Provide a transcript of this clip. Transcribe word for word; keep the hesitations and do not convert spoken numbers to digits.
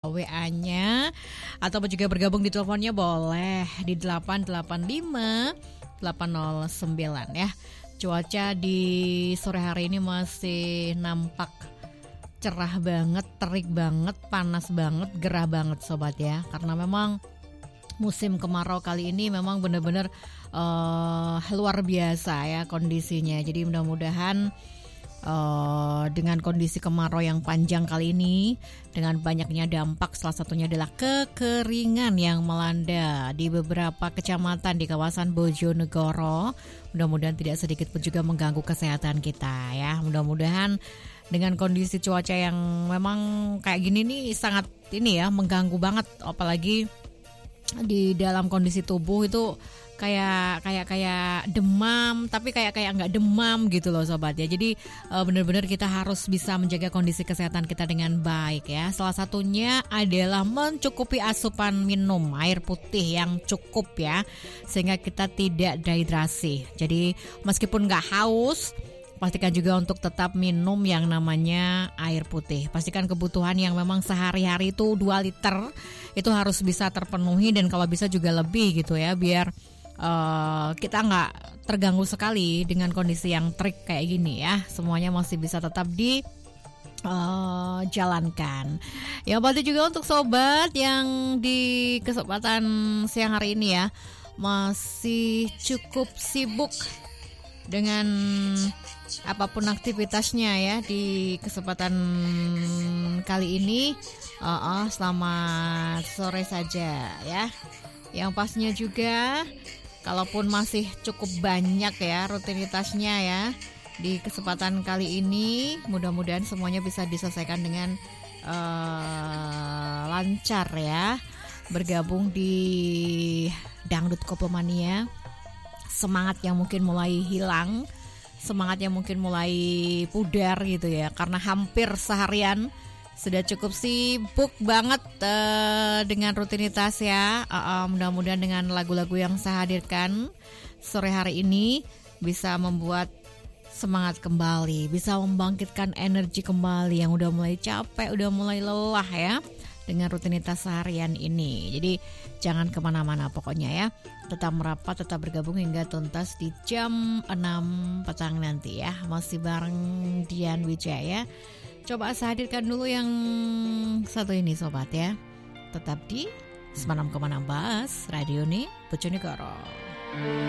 W A-nya atau juga bergabung di teleponnya boleh di delapan delapan lima delapan nol sembilan ya. Cuaca di sore hari ini masih nampak cerah banget, terik banget, panas banget, gerah banget sobat ya. Karena memang musim kemarau kali ini memang benar-benar uh, luar biasa ya kondisinya. Jadi mudah-mudahan uh, dengan kondisi kemarau yang panjang kali ini, dengan banyaknya dampak, salah satunya adalah kekeringan yang melanda di beberapa kecamatan di kawasan Bojonegoro. Mudah-mudahan tidak sedikit pun juga mengganggu kesehatan kita ya. Mudah-mudahan dengan kondisi cuaca yang memang kayak gini nih sangat ini ya mengganggu banget, apalagi di dalam kondisi tubuh itu kayak kayak kayak demam, tapi kayak kayak nggak demam gitu loh sobat ya. Jadi uh, benar-benar kita harus bisa menjaga kondisi kesehatan kita dengan baik ya. Salah satunya adalah mencukupi asupan minum air putih yang cukup ya, sehingga kita tidak dehidrasi. Jadi meskipun nggak haus, pastikan juga untuk tetap minum yang namanya air putih. Pastikan kebutuhan yang memang sehari-hari itu dua liter itu harus bisa terpenuhi, dan kalau bisa juga lebih gitu ya, biar uh, kita nggak terganggu sekali dengan kondisi yang terik kayak gini ya. Semuanya masih bisa tetap di uh, jalankan. Ya berarti juga untuk sobat yang di kesempatan siang hari ini ya masih cukup sibuk dengan apapun aktivitasnya ya di kesempatan kali ini. uh, uh, Selamat sore saja ya. Yang pastinya juga kalaupun masih cukup banyak ya rutinitasnya ya di kesempatan kali ini, mudah-mudahan semuanya bisa diselesaikan dengan uh, lancar ya. Bergabung di Dangdut Koplemania, semangat yang mungkin mulai hilang, semangat yang mungkin mulai pudar gitu ya, karena hampir seharian sudah cukup sibuk banget uh, dengan rutinitas ya. uh, uh, Mudah-mudahan dengan lagu-lagu yang saya hadirkan sore hari ini bisa membuat semangat kembali, bisa membangkitkan energi kembali yang udah mulai capek, udah mulai lelah ya dengan rutinitas seharian ini. Jadi jangan kemana-mana pokoknya ya. Tetap merapat, tetap bergabung hingga tuntas di jam enam petang nanti ya. Masih bareng Dian Wijaya. Coba saya hadirkan dulu yang satu ini sobat ya. Tetap di Semalam Kemana Bahas Radio nih Bojonegoro.